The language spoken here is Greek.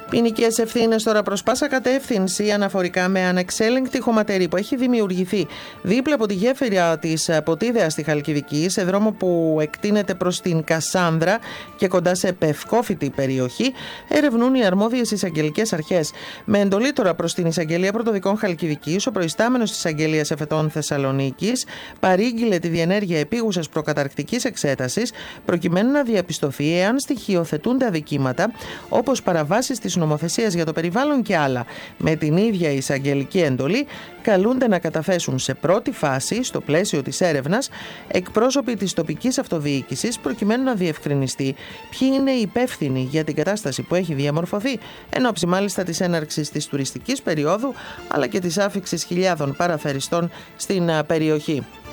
Ποινικές ευθύνες τώρα προς πάσα κατεύθυνση αναφορικά με ανεξέλεγκτη χωματερή που έχει δημιουργηθεί δίπλα από τη γέφυρα της Ποτίδεας στη Χαλκιδική, σε δρόμο που εκτείνεται προς την Κασάνδρα και κοντά σε πευκόφυτη περιοχή, ερευνούν οι αρμόδιες εισαγγελικές αρχές. Με εντολή τώρα προς την Εισαγγελία Πρωτοδικών Χαλκιδικής, ο προϊστάμενος της Εισαγγελίας Εφετών Θεσσαλονίκης παρήγγειλε τη διενέργεια επίγουσας προκαταρκτικής εξέτασης προκειμένου να διαπιστωθεί εάν στοιχειοθετούνται αδικήματα όπως παραβάσεις της νομοθεσίας για το περιβάλλον και άλλα. Με την ίδια εισαγγελική εντολή καλούνται να καταθέσουν σε πρώτη φάση, στο πλαίσιο της έρευνας, εκπρόσωποι της τοπικής αυτοδιοίκησης προκειμένου να διευκρινιστεί ποιοι είναι οι υπεύθυνοι για την κατάσταση που έχει διαμορφωθεί εν ώψη μάλιστα της έναρξης της τουριστικής περίοδου αλλά και της άφιξης χιλιάδων παραθεριστών στην περιοχή.